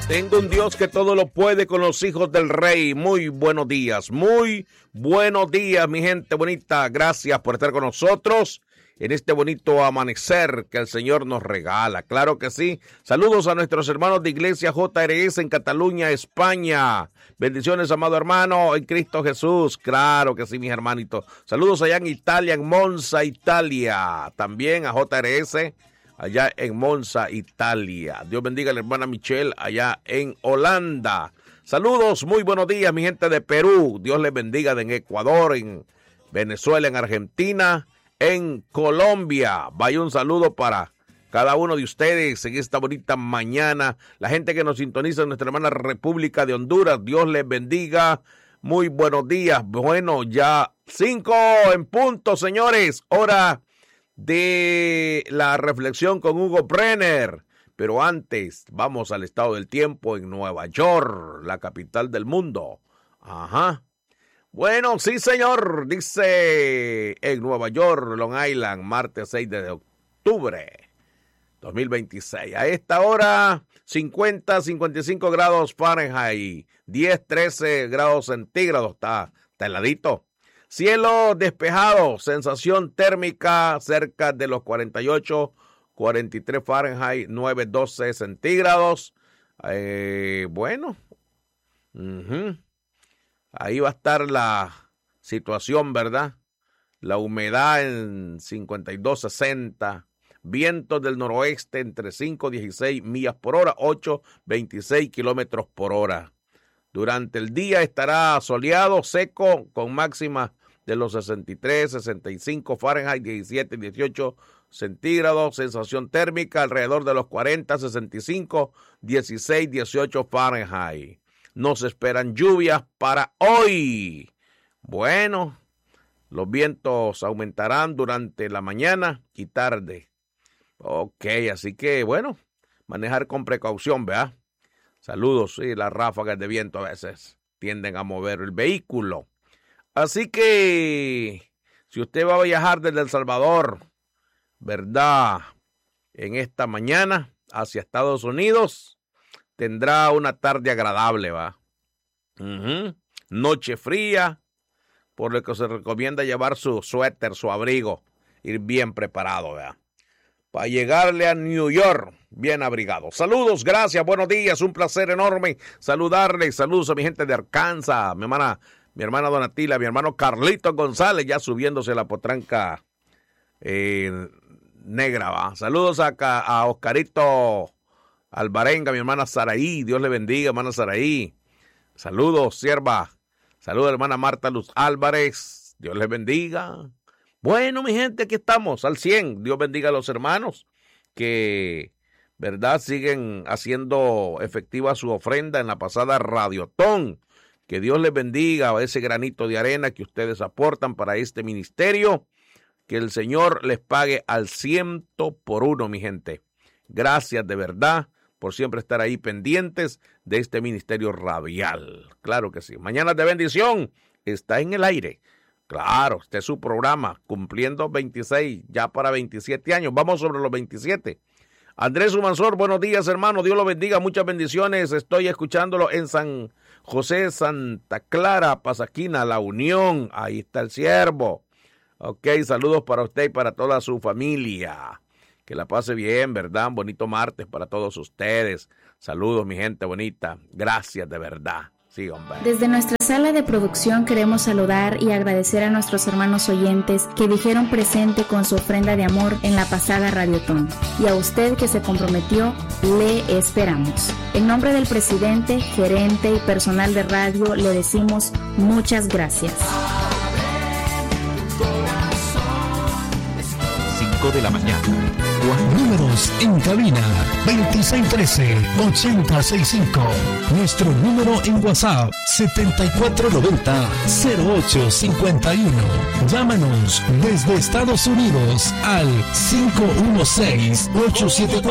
Tengo un Dios que todo lo puede con los hijos del Rey. Muy buenos días, mi gente bonita. Gracias por estar con nosotros en este bonito amanecer que el Señor nos regala. Claro que sí. Saludos a nuestros hermanos de Iglesia JRS en Cataluña, España. Bendiciones, amado hermano, en Cristo Jesús. Claro que sí, mis hermanitos. Saludos allá en Italia, en Monza, Italia. También a JRS. Allá en Monza, Italia. Dios bendiga a la hermana Michelle allá en Holanda. Saludos, muy buenos días, mi gente de Perú. Dios les bendiga en Ecuador, en Venezuela, en Argentina, en Colombia. Vaya un saludo para cada uno de ustedes en esta bonita mañana. La gente que nos sintoniza en nuestra hermana República de Honduras, Dios les bendiga. Muy buenos días. Bueno, ya 5 en punto, señores. Hora de la reflexión con Hugo Brenner. Pero antes, vamos al estado del tiempo en Nueva York, la capital del mundo. Ajá. Bueno, sí, señor. Dice en Nueva York, Long Island, martes 6 de octubre 2026. A esta hora, 50-55 grados Fahrenheit, 10-13 grados centígrados. Está heladito. Cielo despejado, sensación térmica cerca de los 48, 43 Fahrenheit, 9-12 centígrados. Bueno, ahí va a estar la situación, ¿verdad? La humedad en 52-60, vientos del noroeste entre 5-16 millas por hora, 8-26 kilómetros por hora. Durante el día estará soleado, seco, con máxima de los 63, 65 Fahrenheit, 17, 18 centígrados, sensación térmica alrededor de los 40, 65, 16, 18 Fahrenheit. Nos esperan lluvias para hoy. Bueno, los vientos aumentarán durante la mañana y tarde. Ok, así que bueno, manejar con precaución, ¿verdad? Saludos, sí, las ráfagas de viento a veces tienden a mover el vehículo. Así que, si usted va a viajar desde El Salvador, ¿verdad? En esta mañana hacia Estados Unidos, tendrá una tarde agradable, ¿va? Noche fría, por lo que se recomienda llevar su suéter, su abrigo, ir bien preparado, ¿verdad? Para llegarle a New York, bien abrigado. Saludos, gracias, buenos días, un placer enorme saludarles. Saludos a mi gente de Arkansas, mi hermana Donatila, mi hermano Carlito González, ya subiéndose la potranca negra, ¿va? Saludos a Oscarito Alvarenga, mi hermana Saraí, Dios le bendiga, hermana Saraí. Saludos, sierva. Saludos a la hermana Marta Luz Álvarez, Dios le bendiga. Bueno, mi gente, aquí estamos, al 100. Dios bendiga a los hermanos que, ¿verdad?, siguen haciendo efectiva su ofrenda en la pasada Radiotón. Que Dios les bendiga a ese granito de arena que ustedes aportan para este ministerio. Que el Señor les pague al 100%, mi gente. Gracias de verdad por siempre estar ahí pendientes de este ministerio radial. Claro que sí. Mañana de bendición está en el aire. Claro, este es su programa, cumpliendo 26, ya para 27 años. Vamos sobre los 27. Andrés Humansor, buenos días, hermano. Dios lo bendiga, muchas bendiciones. Estoy escuchándolo en San José, Santa Clara, Pasaquina, La Unión. Ahí está el siervo. Ok, saludos para usted y para toda su familia. Que la pase bien, ¿verdad? Un bonito martes para todos ustedes. Saludos, mi gente bonita. Gracias de verdad. Sí, hombre. Desde nuestra sala de producción queremos saludar y agradecer a nuestros hermanos oyentes que dijeron presente con su ofrenda de amor en la pasada Radiotón. Y a usted que se comprometió, le esperamos. En nombre del presidente, gerente y personal de radio, le decimos muchas gracias. 5 de la mañana. Números en cabina 2613-8065. Nuestro número en WhatsApp 7490-0851. Llámanos desde Estados Unidos al 516-874.